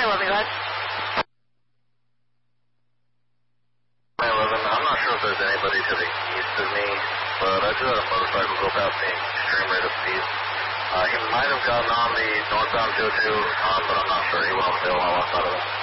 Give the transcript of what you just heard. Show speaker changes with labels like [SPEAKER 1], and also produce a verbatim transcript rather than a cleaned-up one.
[SPEAKER 1] eleven, go ahead.
[SPEAKER 2] nine eleven, I'm not sure if there's anybody to the east of me, but I do have a motorcycle go past the extreme rate of speed. Uh, he might have gotten on the northbound two oh two, um, but I'm not sure. He went on the tail while outside of it.